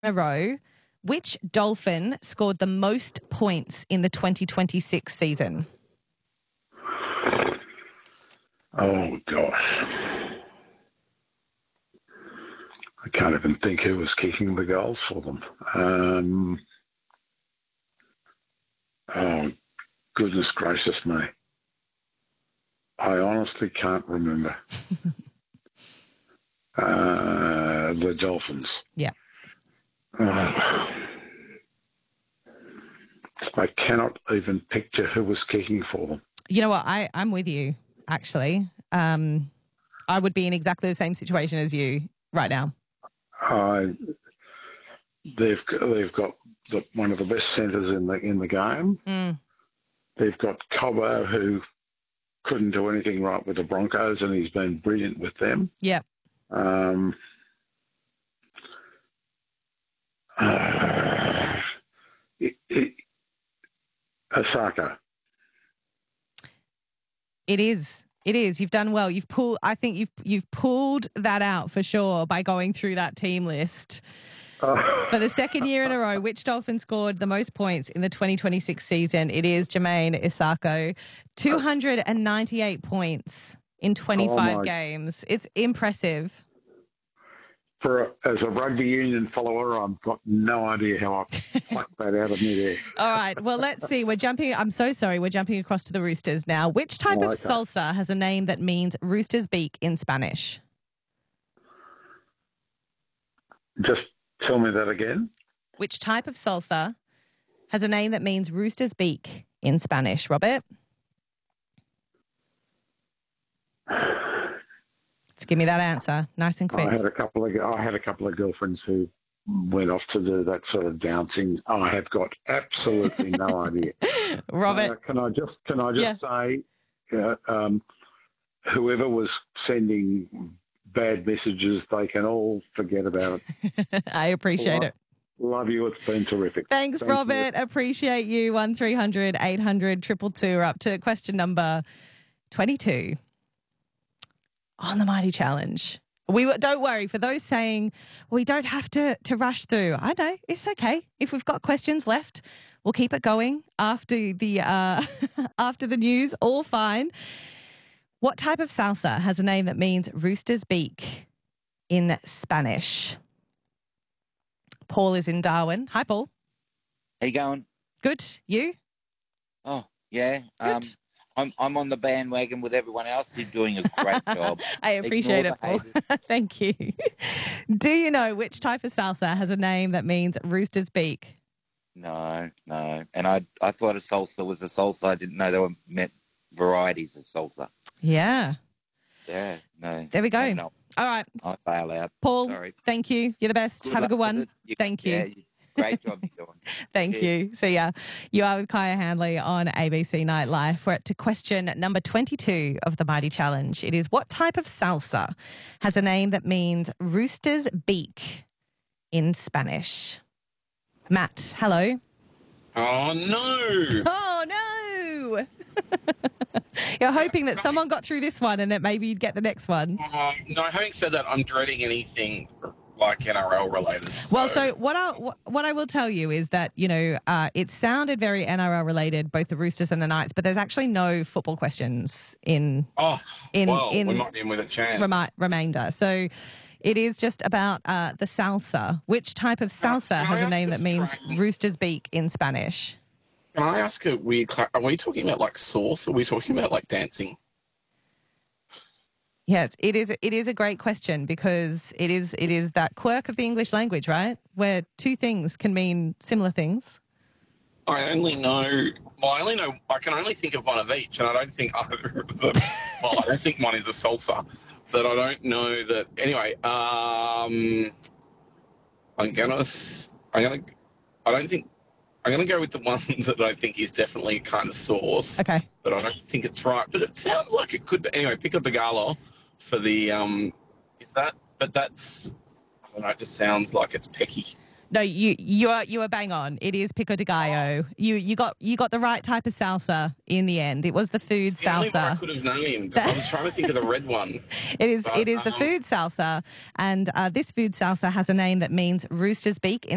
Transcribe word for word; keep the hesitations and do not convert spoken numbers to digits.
a row, which Dolphin scored the most points in the twenty twenty-six season? Oh, gosh. I can't even think who was kicking the goals for them. Um, oh, goodness gracious me. I honestly can't remember. uh, the Dolphins. Yeah. Uh, I cannot even picture who was kicking for them. You know what? I, I'm with you, actually. Um, I would be in exactly the same situation as you right now. Uh, they've they've got the, one of the best centres in the in the game. Mm. They've got Cobbo, who couldn't do anything right with the Broncos, and he's been brilliant with them. Yep. Um, uh, it, it, Osaka. It is. It is. You've done well. You've pulled. I think you've you've pulled that out for sure by going through that team list. Oh. For the second year in a row, which Dolphin scored the most points in the twenty twenty-six season? It is Jermaine Isako, two hundred ninety-eight points in twenty-five oh games. It's impressive. For a, as a rugby union follower, I've got no idea how I plucked that out of midair. All right. Well, let's see. We're jumping. I'm so sorry. We're jumping across to the Roosters now. Which type Oh, of okay. salsa has a name that means rooster's beak in Spanish? Just tell me that again. Which type of salsa has a name that means rooster's beak in Spanish, Robert? Let's give me that answer, nice and quick. I had a couple of I had a couple of girlfriends who went off to do that sort of dancing. I have got absolutely no idea. Robert, uh, can I just can I just Yeah. say, uh, um, whoever was sending bad messages, they can all forget about it. I appreciate Love, it. love you. It's been terrific. Thanks, Thank Robert. you. Appreciate you. One three hundred eight hundred two two two. We're up to question number twenty-two on the Mighty Challenge. We don't worry for those saying we don't have to to rush through. I know it's okay if we've got questions left. We'll keep it going after the uh, after the news. All fine. What type of salsa has a name that means rooster's beak in Spanish? Paul is in Darwin. Hi, Paul. How you going? Good. You? Oh, yeah. Good. Um, I'm I'm on the bandwagon with everyone else. You're doing a great job. I appreciate Ignore it, the Paul. Thank you. Do you know which type of salsa has a name that means rooster's beak? No, no. And I I thought a salsa was a salsa. I didn't know there were meant varieties of salsa. Yeah. Yeah, no. There we go. No, All right. I bail out. Paul, Sorry. thank you. You're the best. Good Have a luck good with one. it. You- Thank you. Yeah, you- great job you're doing. Thank Cheers. you. See ya. You are with Kaya Handley on A B C Night Live. We're up to question number twenty-two of the Mighty Challenge. It is, what type of salsa has a name that means rooster's beak in Spanish? Matt, hello. Oh, no. Oh, no. You're hoping that someone got through this one and that maybe you'd get the next one. Um, no, having said that, I'm dreading anything like N R L related. Well, so what I what I will tell you is that, you know, uh, it sounded very N R L related, both the Roosters and the Knights, but there's actually no football questions in Oh, in well, in we might be in with a chance. remi- remainder. So it is just about uh, the salsa. Which type of salsa can I has a ask name a that means strange- rooster's beak in Spanish? Can I ask a weird cla- Are we talking about like sauce? Or are we talking about like dancing? Yeah, it's, it is. It is a great question because it is. It is that quirk of the English language, right? Where two things can mean similar things. I only know, well, I only know, I can only think of one of each, and I don't think either of them, well, I don't think one is a salsa, but I don't know that, anyway, um, I'm gonna, s- I'm gonna, I don't think, I'm gonna go with the one that I think is definitely kind of sauce, Okay. but I don't think it's right, but it sounds like it could be, anyway, pick a Bagalo for the, um, is that, but that's, I don't know, it just sounds like it's pecky. No, you you are you are bang on. It is pico de gallo. You you got you got the right type of salsa in the end. It was the food The only one I salsa. could have named. I was trying to think of the red one. It is But, it is the um, food salsa, and uh, this food salsa has a name that means rooster's beak in